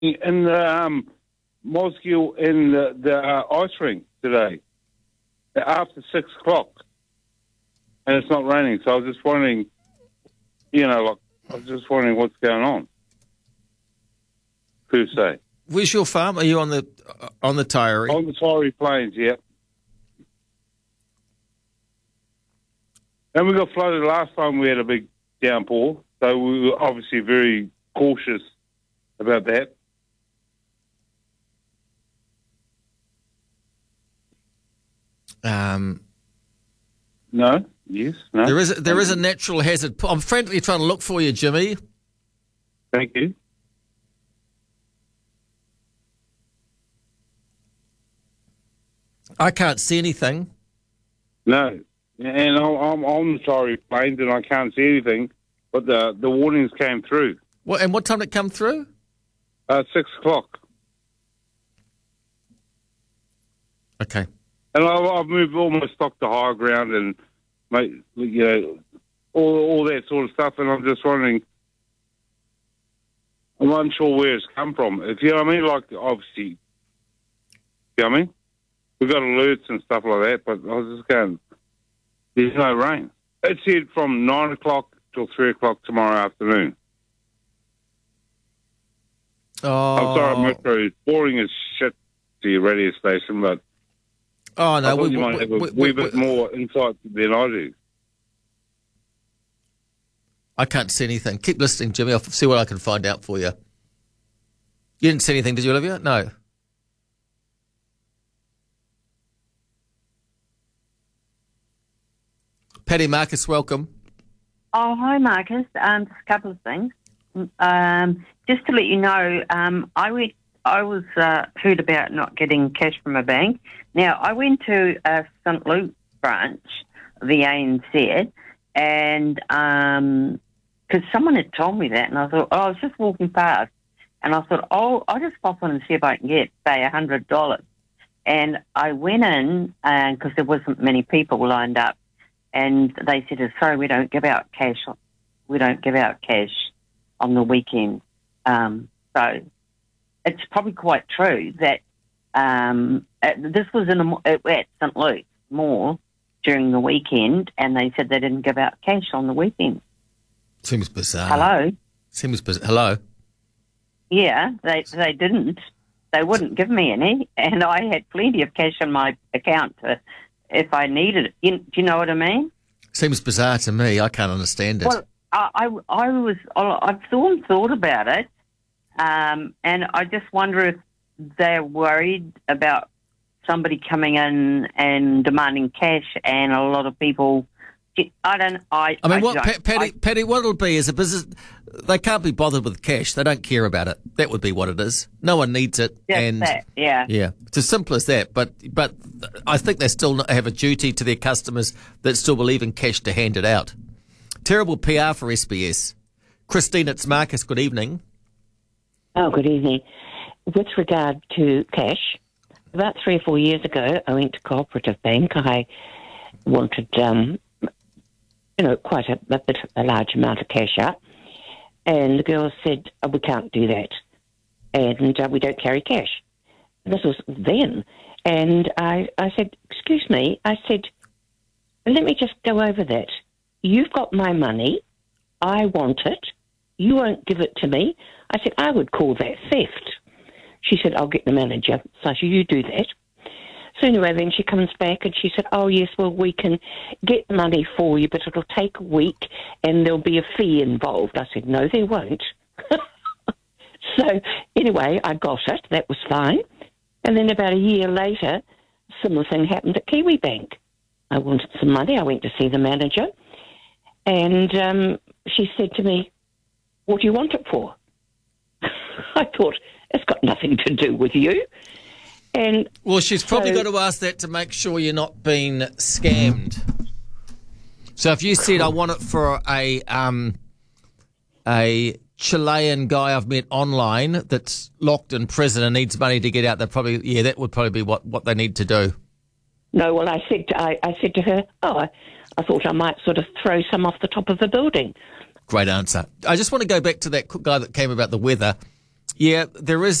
in the Mosgiel in the ice rink today after 6 o'clock, and it's not raining. So I was just wondering, what's going on. Per se. Where's your farm? Are you on the Taieri? On the Taieri Plains, yeah. And we got flooded last time we had a big downpour, so we were obviously very cautious about that. No? Yes? No? There is a natural hazard. I'm frantically trying to look for you, Jimmy. Thank you. I can't see anything. No. And I'm on the Taieri Plains and I can't see anything, but the warnings came through. And what time did it come through? 6 o'clock. Okay. And I've moved all my stock to higher ground and, all that sort of stuff. And I'm just wondering, I'm unsure where it's come from. If you know what I mean, like obviously, you know what I mean? We've got alerts and stuff like that, but I was just going, there's no rain. It said from 9 o'clock till 3 o'clock tomorrow afternoon. Oh. I'm sorry, Metro is boring as shit to your radio station, but oh no, you might have a wee bit more insight than I do. I can't see anything. Keep listening, Jimmy. I'll see what I can find out for you. You didn't see anything, did you, Olivia? No. Paddy Marcus, welcome. Oh, hi, Marcus. Just a couple of things. Just to let you know, I was heard about not getting cash from a bank. Now, I went to a St. Luke branch, the ANZ, and because someone had told me that, and I thought, I was just walking past, and I thought, I'll just pop on and see if I can get, say, $100. And I went in, because there wasn't many people lined up, and they said, sorry, we don't give out cash. We don't give out cash on the weekend. So it's probably quite true that this was at St. Luke's Mall during the weekend, and they said they didn't give out cash on the weekend. Seems bizarre. Hello? Seems bizarre. Hello? Yeah, they didn't. They wouldn't give me any, and I had plenty of cash in my account if I needed it. Do you know what I mean? Seems bizarre to me. I can't understand it. Well, I've thought about it, and I just wonder if they're worried about somebody coming in and demanding cash, and a lot of people. Paddy, what it'll be is a business. They can't be bothered with cash. They don't care about it. That would be what it is. No one needs it. Yeah. It's as simple as that. But I think they still have a duty to their customers that still believe in cash to hand it out. Terrible PR for SBS. Christine, it's Marcus. Good evening. Oh, good evening. With regard to cash, about 3 or 4 years ago, I went to Cooperative Bank. I wanted, quite a large amount of cash out. And the girl said, we can't do that. And we don't carry cash. And this was then. And I said, excuse me. I said, let me just go over that. You've got my money. I want it. You won't give it to me. I said, I would call that theft. She said, I'll get the manager. So I said, you do that. So anyway, then she comes back and she said, oh, yes, well, we can get the money for you, but it'll take a week and there'll be a fee involved. I said, no, there won't. So anyway, I got it. That was fine. And then about a year later, a similar thing happened at Kiwi Bank. I wanted some money. I went to see the manager. And she said to me, what do you want it for? I thought, it's got nothing to do with you. And well, she's probably got to ask that to make sure you're not being scammed. So if you said, I want it for a Chilean guy I've met online that's locked in prison and needs money to get out, that would probably be what they need to do. No, well, I said to her, I thought I might sort of throw some off the top of the building. Great answer. I just want to go back to that guy that came about the weather. Yeah, there is